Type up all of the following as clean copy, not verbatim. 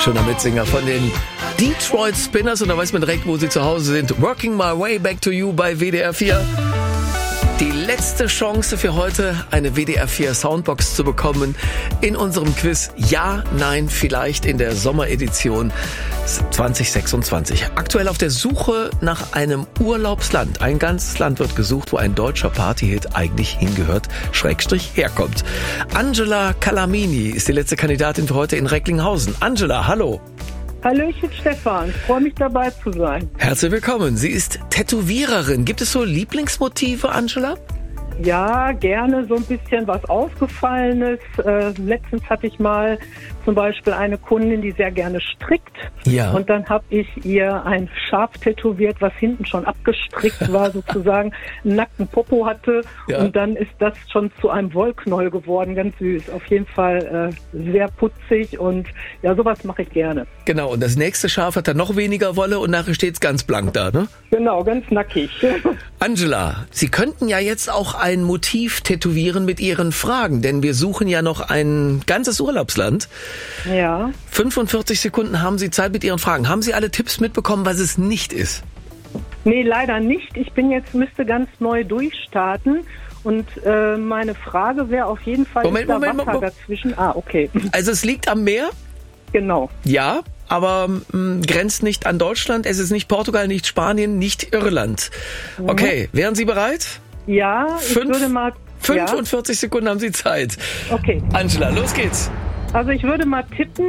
Schöner Mitsänger von den Detroit Spinners. Und da weiß man direkt, wo sie zu Hause sind. Working My Way Back to You bei WDR 4. Die letzte Chance für heute, eine WDR 4 Soundbox zu bekommen in unserem Quiz Ja, Nein, Vielleicht in der Sommeredition 2026. Aktuell auf der Suche nach einem Urlaubsland. Ein ganzes Land wird gesucht, wo ein deutscher Partyhit eigentlich hingehört, Schrägstrich herkommt. Angela Calamini ist die letzte Kandidatin für heute in Recklinghausen. Angela, hallo. Hallöchen Stefan, ich freue mich dabei zu sein. Herzlich willkommen. Sie ist Tätowiererin. Gibt es so Lieblingsmotive, Angela? Ja, gerne so ein bisschen was Ausgefallenes. Letztens hatte ich mal zum Beispiel eine Kundin, die sehr gerne strickt. Ja. Und dann habe ich ihr ein Schaf tätowiert, was hinten schon abgestrickt war, sozusagen einen nackten Popo hatte. Ja. Und dann ist das schon zu einem Wollknäuel geworden, ganz süß. Auf jeden Fall sehr putzig und ja, sowas mache ich gerne. Genau, und das nächste Schaf hat dann noch weniger Wolle und nachher steht's ganz blank da, ne? Genau, ganz nackig. Angela, Sie könnten ja jetzt auch ein Motiv tätowieren mit Ihren Fragen, denn wir suchen ja noch ein ganzes Urlaubsland. Ja. 45 Sekunden haben Sie Zeit mit Ihren Fragen. Haben Sie alle Tipps mitbekommen, was es nicht ist? Nee, leider nicht. Ich müsste ganz neu durchstarten. Und meine Frage wäre auf jeden Fall, Moment, Wasser dazwischen? Ah, okay. Also es liegt am Meer? Genau. Ja, aber grenzt nicht an Deutschland. Es ist nicht Portugal, nicht Spanien, nicht Irland. Okay, wären Sie bereit? Ja, ich würde mal... 45 Sekunden haben Sie Zeit. Okay. Angela, los geht's. Also ich würde mal tippen,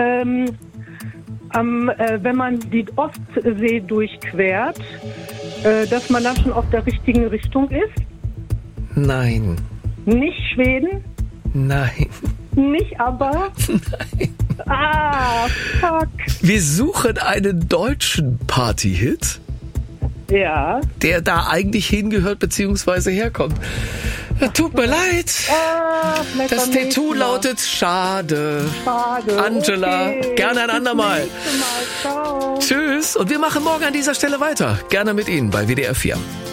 wenn man die Ostsee durchquert, dass man dann schon auf der richtigen Richtung ist. Nein. Nicht Schweden? Nein. Nicht aber? Nein. Ah, fuck. Wir suchen einen deutschen Partyhit, Ja. der da eigentlich hingehört bzw. herkommt. Tut mir leid. Das Tattoo lautet Schade. Schade. Angela, okay. gerne ein andermal. Ciao. Tschüss. Und wir machen morgen an dieser Stelle weiter. Gerne mit Ihnen bei WDR 4.